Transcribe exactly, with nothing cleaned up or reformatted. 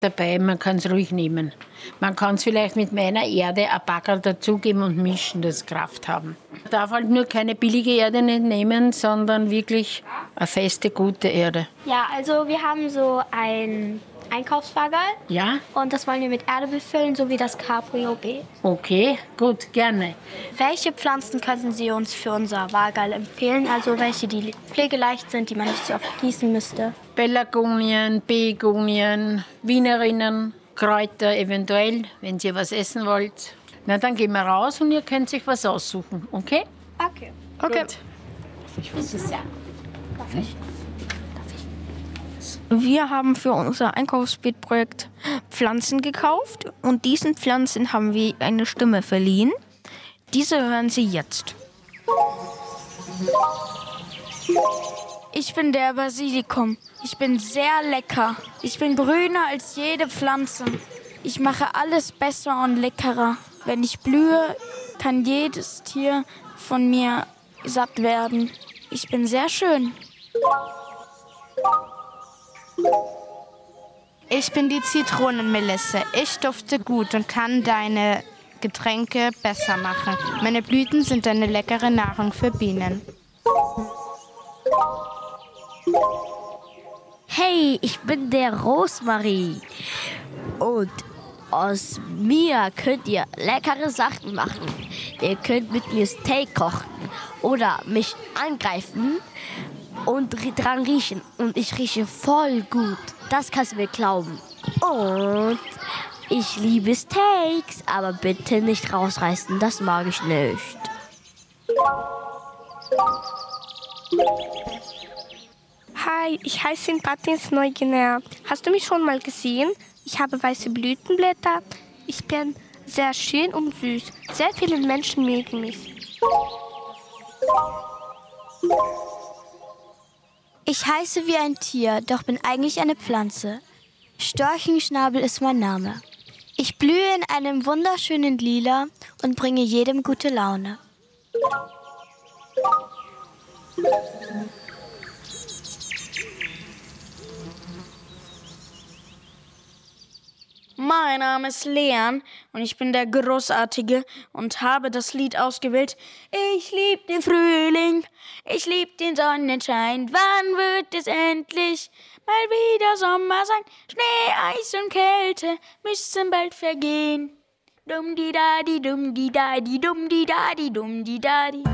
Dabei, man kann es ruhig nehmen. Man kann es vielleicht mit meiner Erde ein Backerl dazugeben und mischen, das Kraft haben. Man darf halt nur keine billige Erde nicht nehmen, sondern wirklich eine feste, gute Erde. Ja, also wir haben so ein Einkaufswagerl. Ja? Und das wollen wir mit Erde befüllen, so wie das Cabrio B. Okay, gut, gerne. Welche Pflanzen könnten Sie uns für unser Wagerl empfehlen? Also welche, die pflegeleicht sind, die man nicht so oft gießen müsste? Pelargonien, Begonien, Wienerinnen, Kräuter eventuell, wenn ihr was essen wollt. Na, dann gehen wir raus und ihr könnt sich was aussuchen, okay? Okay. Okay. Gut. Das ist ja. Darf ich? Wir haben für unser Einkaufsbeetprojekt Pflanzen gekauft und diesen Pflanzen haben wir eine Stimme verliehen. Diese hören Sie jetzt. Ich bin der Basilikum. Ich bin sehr lecker. Ich bin grüner als jede Pflanze. Ich mache alles besser und leckerer. Wenn ich blühe, kann jedes Tier von mir satt werden. Ich bin sehr schön. Ich bin die Zitronenmelisse. Ich dufte gut und kann deine Getränke besser machen. Meine Blüten sind eine leckere Nahrung für Bienen. Hey, ich bin der Rosmarin. Und aus mir könnt ihr leckere Sachen machen. Ihr könnt mit mir Steak kochen oder mich angreifen und dran riechen. Und ich rieche voll gut. Das kannst du mir glauben. Und ich liebe Steaks, aber bitte nicht rausreißen. Das mag ich nicht. Hi, ich heiße Katins Neuguinea. Hast du mich schon mal gesehen? Ich habe weiße Blütenblätter. Ich bin sehr schön und süß. Sehr viele Menschen mögen mich. Ich heiße wie ein Tier, doch bin eigentlich eine Pflanze. Storchenschnabel ist mein Name. Ich blühe in einem wunderschönen Lila und bringe jedem gute Laune. Mein Name ist Leon und ich bin der Großartige und habe das Lied ausgewählt. Ich lieb den Frühling, ich lieb den Sonnenschein. Wann wird es endlich mal wieder Sommer sein? Schnee, Eis und Kälte müssen bald vergehen. Dum di da di dum di da di dum di da di dum di da di.